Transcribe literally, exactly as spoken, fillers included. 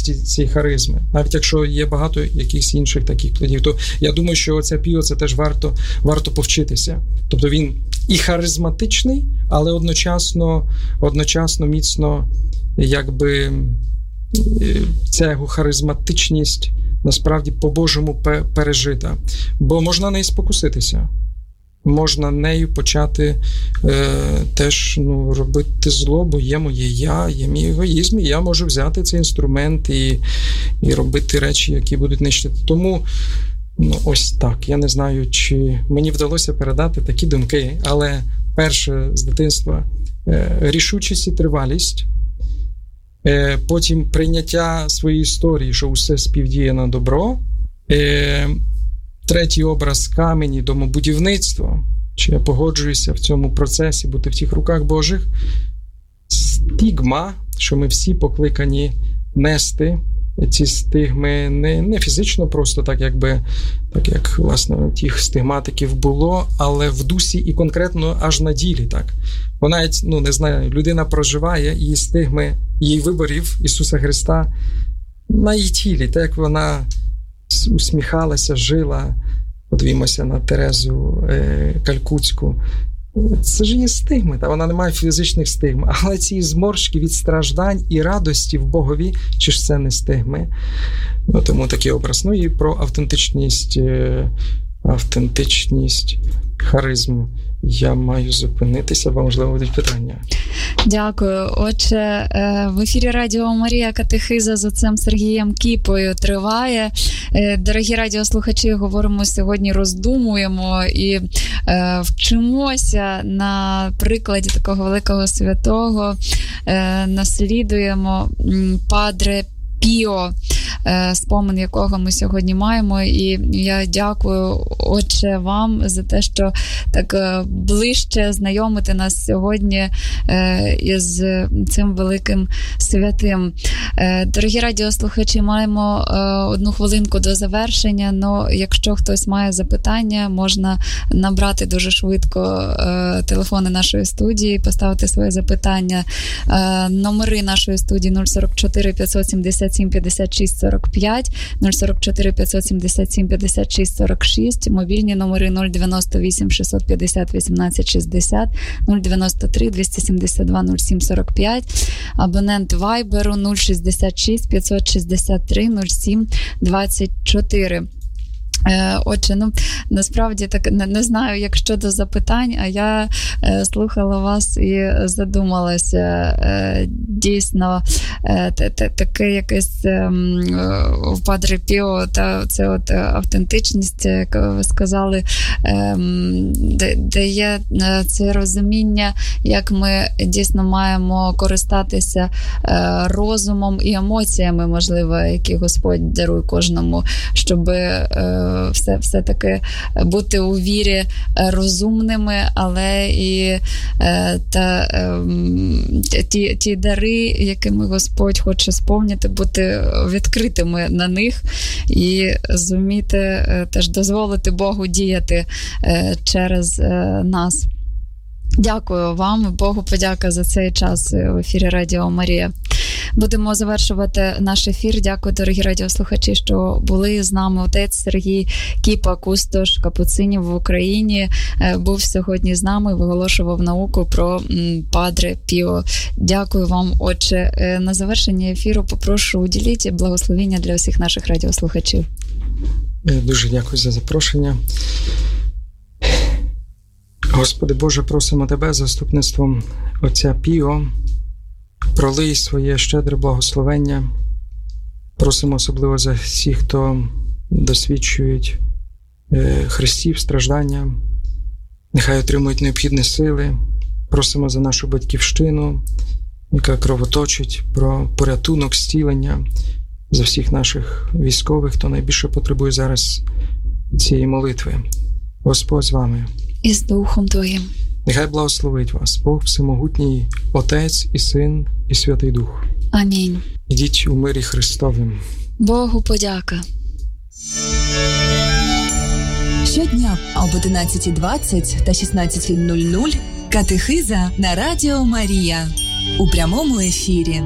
автентичності цієї харизми. Навіть якщо є багато якихось інших таких плодів, то я думаю, що ця Піо, це теж варто, варто повчитися. Тобто він і харизматичний, але одночасно, одночасно міцно, якби, ця його харизматичність насправді по-божому пережита. Бо можна нею спокуситися. Можна нею почати е, теж ну, робити зло, бо є моє я, є мій егоїзм, і я можу взяти цей інструмент і, і робити речі, які будуть нищити. Тому ну, ось так. Я не знаю, чи мені вдалося передати такі думки, але перше з дитинства е, рішучість і тривалість, е, потім прийняття своєї історії, що усе співдіє на добро, е, третій образ камінь і домобудівництво. Чи я погоджуюся в цьому процесі бути в тих руках Божих? Стігма, що ми всі покликані нести ці стигми не, не фізично, просто так, якби, так як, власне, тих стигматиків було, але в дусі і конкретно аж на ділі, так. Бо навіть, ну, не знаю, людина проживає, її стигми, її виборів Ісуса Христа на її тілі, так як вона усміхалася, жила, подивімося на Терезу е, Калькутську. Це ж є стигми, та вона не має фізичних стигм, але ці зморшки від страждань і радості в Богові, чи ж це не стигми? Ну, тому такий образ. Ну і про автентичність, е, автентичність, харизму. Я маю зупинитися, бо, можливо, будуть питання. Дякую. Отже, в ефірі Радіо Марія катехиза з отцем Сергієм Кіпою триває. Дорогі радіослухачі, говоримо сьогодні, роздумуємо і вчимося на прикладі такого великого святого, наслідуємо Падре Піо, спомин якого ми сьогодні маємо. І я дякую, Отче, вам за те, що так ближче знайомити нас сьогодні із цим великим святим. Дорогі радіослухачі, маємо одну хвилинку до завершення, но якщо хтось має запитання, можна набрати дуже швидко телефони нашої студії, поставити своє запитання. Номери нашої студії нуль сорок чотири п'ятсот сімдесят сім п'ятдесят шість сорок п'ять, нуль сорок чотири п'ятсот сімдесят сім п'ятдесят шість сорок шість, мобільні номери нуль дев'яносто вісім шістсот п'ятдесят вісімнадцять шістдесят, нуль дев'яносто три двісті сімдесят два нуль сім сорок п'ять, абонент Вайберу нуль шістдесят шість п'ятсот шістдесят три нуль сім двадцять чотири. Отже, ну, насправді, так, не, не знаю, як щодо запитань, а я е, слухала вас і задумалася. Е, дійсно, е, т, т, таке якесь е, в Падре Піо, та це от автентичність, як ви сказали, е, де, де є це розуміння, як ми дійсно маємо користатися е, розумом і емоціями, можливо, які Господь дарує кожному, щоб е, все, все-таки бути у вірі розумними, але і та, ті, ті дари, якими Господь хоче сповнити, бути відкритими на них і зуміти теж дозволити Богу діяти через нас. Дякую вам, Богу подяка за цей час в ефірі Радіо Марія. Будемо завершувати наш ефір. Дякую, дорогі радіослухачі, що були з нами. Отець Сергій Кіпа, кустош капуцинів в Україні, був сьогодні з нами, виголошував науку про Падре Піо. Дякую вам, Отче. На завершення ефіру попрошу уділіть благословіння для всіх наших радіослухачів. Дуже дякую за запрошення. Господи Боже, просимо Тебе заступництвом Отця Піо, пролий своє щедре благословення. Просимо особливо за всіх, хто досвідчують хрестів, страждання. Нехай отримують необхідні сили. Просимо за нашу батьківщину, яка кровоточить, про порятунок, зцілення, за всіх наших військових, хто найбільше потребує зараз цієї молитви. Господь з вами. І з Духом Твоїм. Нехай благословить вас Бог Всемогутній, Отець і Син, і Святий Дух. Амінь. Ідіть у мирі Христовім. Богу подяка. Щодня об одинадцятій двадцять та шістнадцятій нуль нуль катехиза на Радіо Марія у прямому ефірі.